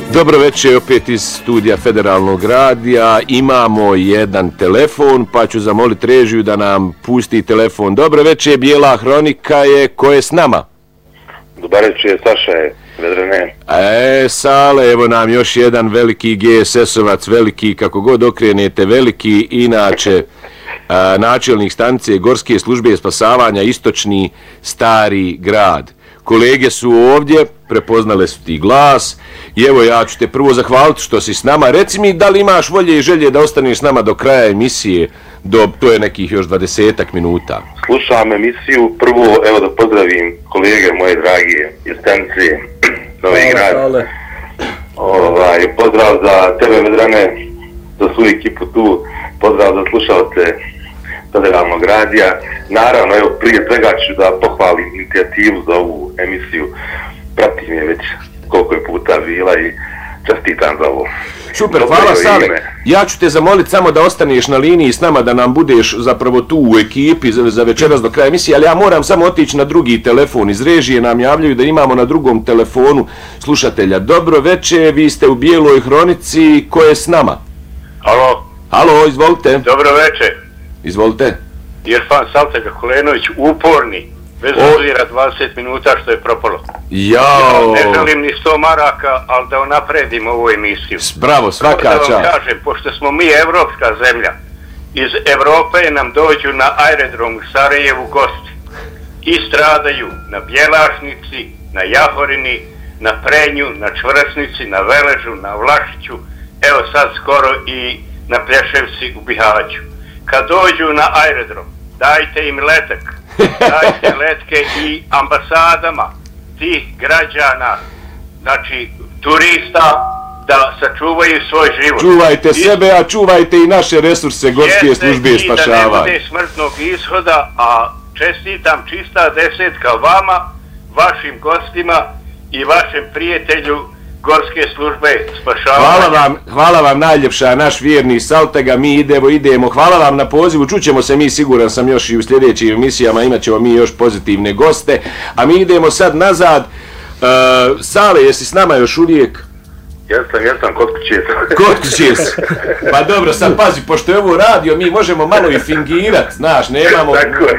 Dobro večer, opet iz studija Federalnog radija. Imamo jedan telefon, pa ću zamoliti režiju da nam pusti telefon. Dobro večer, Bijela hronika je, ko je s nama? Dobar večer, Saša je, Vedrane. Sale, evo nam još jedan veliki GSS-ovac, veliki, kako god okrenete, veliki, inače načelnik stanice Gorske službe spasavanja, Istočni Stari grad. Kolege su ovdje, prepoznale su ti glas i evo ja ću te prvo zahvaliti što si s nama. Reci mi da li imaš volje i želje da ostaneš s nama do kraja emisije, to je nekih još 20 minuta. Slušam emisiju, prvo evo da pozdravim kolege moje drage iz stanice Novi grad. Pozdrav za tebe Vedrane, za svu ekipu tu, pozdrav za slušalce Federalnog radija. Naravno, evo prije svega ću da pohvalim inicijativu za ovu emisiju. Pratim je već koliko je puta bila i čestitam za ovo. Super, hvala Sale. Ja ću te zamoliti samo da ostaneš na liniji s nama, da nam budeš zapravo tu u ekipi za večeras do kraja emisije, ali ja moram samo otići na drugi telefon. Iz režije nam javljaju da imamo na drugom telefonu slušatelja. Dobro večer, vi ste u Bijeloj hronici, ko je s nama? Halo, izvolite. Dobro večer. Izvolite. Irfan Saltega Kulenović, uporni, bez obzira 20 minuta što je propalo. Jao! Ne želim ni 100 maraka, ali da napredim ovu emisiju. Bravo, svaka čast. Da vam kažem, pošto smo mi evropska zemlja, iz Evrope nam dođu na aerodrom u Sarajevu gosti i stradaju na Bjelašnici, na Jahorini, na Prenju, na Čvrsnici, na Veležu, na Vlašiću, evo sad skoro i na Plješevci u Bihaću. Kad dođu na aerodrom, dajte im letak, dajte letke i ambasadama tih građana, znači turista, da sačuvaju svoj život. Čuvajte sebe, a čuvajte i naše resurse Gorske službe spašavanja. Da ne bude smrtnog ishoda, a čestitam čista desetka vama, vašim gostima i vašem prijatelju Gorske službe spašavanja. Hvala vam najljepša, naš vjerni Saltega, mi idemo. Hvala vam na pozivu, čućemo se mi, siguran sam, još i u sljedećim emisijama, imat ćemo mi još pozitivne goste. A mi idemo sad nazad. Sale, jesi s nama još uvijek? Jesam, kod kuće. Kod kuće si. Pa dobro, sad pazi, pošto je ovo radio, mi možemo malo i fingirat, znaš, nemamo,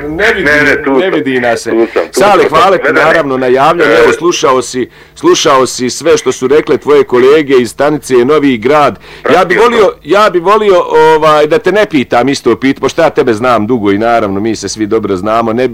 ne vidi nas se. Sale, hvala ti naravno na javljanju, evo slušao si sve što su rekle tvoje kolege iz stanice Novi grad. Ja bi volio da te ne pitam isto pošto ja tebe znam dugo i naravno mi se svi dobro znamo,